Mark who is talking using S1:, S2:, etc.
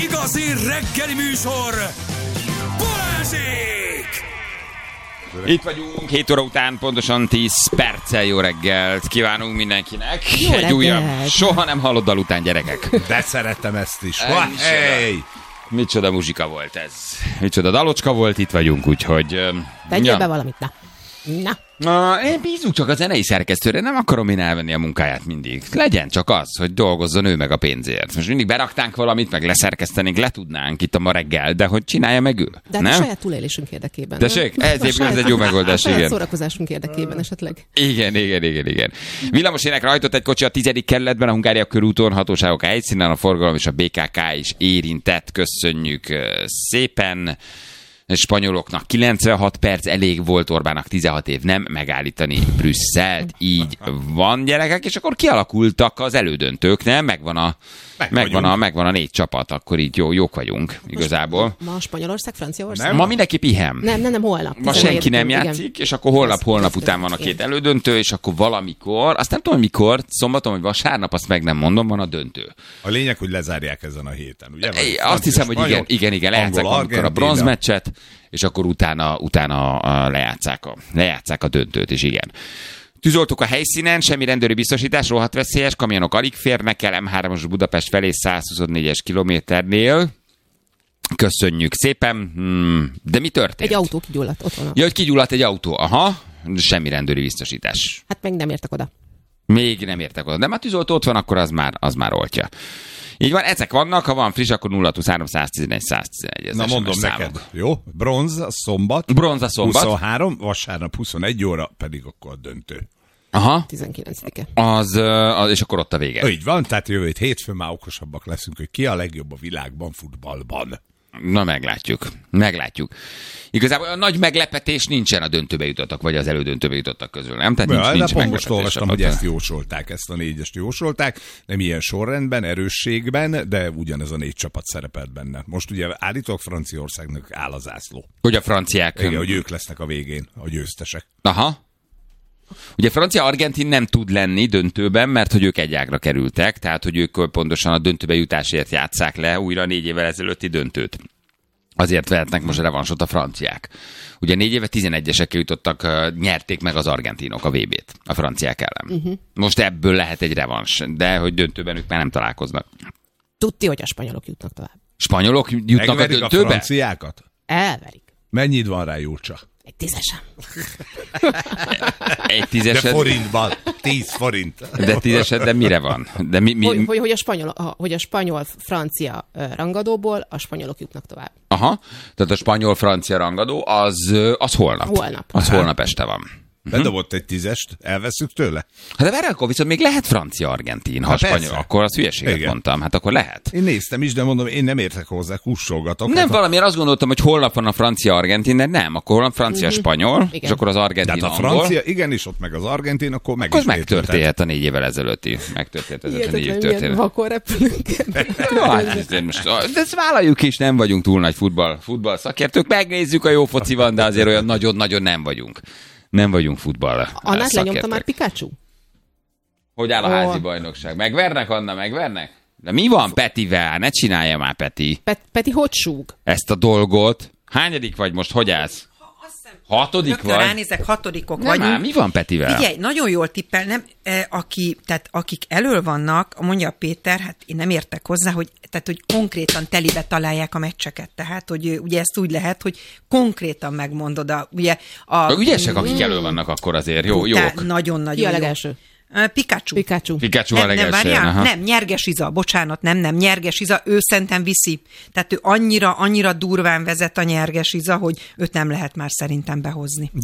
S1: Igazi reggeli műsor, Balázsék!
S2: Itt vagyunk, 7 óra után, pontosan 10 perccel jó reggelt kívánunk mindenkinek.
S3: Jó
S2: egy újabb, soha nem hallott dal után, gyerekek.
S4: De szerettem ezt is.
S2: Hey! Micsoda muzsika volt ez. Micsoda dalocska volt, itt vagyunk, úgyhogy...
S3: Tegyél be valamit, na.
S2: Én bízunk csak a zenei szerkesztőre, nem akarom én elvenni a munkáját mindig. Legyen csak az, hogy dolgozzon ő meg a pénzért. Most mindig beraktánk valamit, meg leszerkesztenénk, letudnánk itt a ma reggel, de hogy csinálja meg ő.
S3: De
S2: nem?
S3: a saját túlélésünk érdekében.
S2: Tessék? Ez egy jó megoldás, igen.
S3: A saját szórakozásunk érdekében esetleg.
S2: Igen. Villamos énekre hajtott egy kocsi a 10. kerületben, a Hungária körúton, hatóságok helyszínen, a forgalom és a BKK is érintett. Köszönjük szépen. Spanyoloknak 96 perc elég volt, Orbánnak 16 év nem megállítani Brüsszelt. Így van, gyerekek, és akkor kialakultak az elődöntők, nem? Megvan a 4 csapat, akkor így jók vagyunk igazából.
S3: Ma Spanyolország, Franciaország?
S2: Ma mindenki pihen.
S3: Nem, holnap.
S2: Ma senki nem játszik, igen. És akkor holnap után van a 2 elődöntő, és akkor valamikor, azt nem tudom mikor, szombaton vagy vasárnap, azt meg nem mondom, van a döntő.
S4: A lényeg, hogy lezárják ezen a héten, ugye?
S2: Azt hiszem, hogy igen, lejátszák amikor a bronzmeccset, és akkor utána lejátszák a döntőt, és igen. Tűzoltók a helyszínen, semmi rendőri biztosítás, rohadt veszélyes, kamionok alig férnek el, M3-os Budapest felé 124-es kilométernél. Köszönjük szépen. De mi történt?
S3: Egy autó kigyulladt otthon.
S2: Ja, hogy kigyulladt egy autó, aha. Semmi rendőri biztosítás.
S3: Hát meg nem értek oda.
S2: Még nem értek oda. De már tűzoltó ott van, akkor az már oltja. Így van, ezek vannak, ha van friss, akkor 023 111 111.
S4: Na mondom neked, jó? Bronz a szombat. 23, vasárnap 21 óra, pedig akkor a döntő.
S2: Aha.
S3: 19-e.
S2: És akkor ott a vége.
S4: Így van, tehát jövő hétfőn már okosabbak leszünk, hogy ki a legjobb a világban futballban.
S2: Na, meglátjuk. Igazából a nagy meglepetés nincsen a döntőbe jutottak, vagy az elődöntőbe jutottak közül, nem? Tehát nincs
S4: pont most olvastam, hogy ezt jósolták, ezt a 4-est jósolták, nem ilyen sorrendben, erősségben, de ugyanez a 4 csapat szerepelt benne. Most ugye állítólag Franciaországnak áll a zászló.
S2: Hogy a franciák...
S4: Igen, hogy ők lesznek a végén, a győztesek.
S2: Aha. Ugye Francia-Argentin nem tud lenni döntőben, mert hogy ők egy ágra kerültek, tehát hogy ők pontosan a döntőbe jutásért játsszák le újra 4 évvel ezelőtti döntőt. Azért vehetnek most revansot a franciák. Ugye 4 éve 11-esekkel jutottak, nyerték meg az argentinok a VB-t a franciák ellen. Uh-huh. Most ebből lehet egy revans, de hogy döntőben ők már nem találkoznak.
S3: Tudti, hogy a spanyolok jutnak tovább.
S2: Spanyolok jutnak
S4: megverik
S2: a döntőbe?
S4: A franciákat?
S3: Elverik.
S4: Mennyit van rá, Júlcsa?
S3: Egy 10-esen.
S2: Egy 10-esen.
S4: De forintban. 10 forint.
S2: De 10-esen, de mire van? De
S3: hogy a spanyol-francia rangadóból a spanyolok jutnak tovább.
S2: Aha, tehát a spanyol-francia rangadó az holnap. Az holnap este van.
S4: Bedobott egy 10-est, elveszünk tőle?
S2: Hát de várj, akkor viszont még lehet francia-argentin, ha spanyol, akkor az hülyeséget
S4: igen.
S2: Mondtam, hát akkor lehet.
S4: Én néztem is, de mondom, én nem értek hozzá, kussolgatok.
S2: Nem, valamiért azt gondoltam, hogy holnap van a francia-argentin, de nem, akkor holnap francia-spanyol, és akkor az argentin
S4: tehát a francia, igenis, ott meg az argentin, akkor meg is
S2: megtörténhet a 4 évvel ezelőtti. Megtörténhet ez a 4 év történet.
S3: Vakon repülünk.
S2: De ezt vállaljuk is, nem vagyunk túl nagy futball szakértők, megnézzük, a jó foci van, de azért olyan nagyon-nagyon nem vagyunk. Nem vagyunk futball.
S3: Annát lenyomta már Pikachu?
S2: Hogy áll a házi bajnokság? Megvernek, Anna, megvernek? De mi van Petivel? Ne csinálja már, Peti.
S3: Peti hogy súg?
S2: Ezt a dolgot. Hányadik vagy most? Hogy állsz? 6. vagy?
S5: Ránézek, 6-ok
S2: nem
S5: vagyunk.
S2: Már, mi van Petivel?
S5: Figyelj, nagyon jól tippel, nem, akik elől vannak, mondja Péter, hát én nem értek hozzá, hogy konkrétan telibe találják a meccseket. Tehát, hogy ugye ezt úgy lehet, hogy konkrétan megmondod
S2: ügyesek, akik elől vannak, akkor azért jók.
S5: Nagyon-nagyon
S3: Ki a legelső?
S5: Pikachu
S2: a legelső.
S5: Nem, Nyerges Iza, bocsánat, nem, Nyerges Iza, ő szerintem viszi. Tehát ő annyira durván vezet a Nyerges Iza, hogy őt nem lehet már szerintem behozni.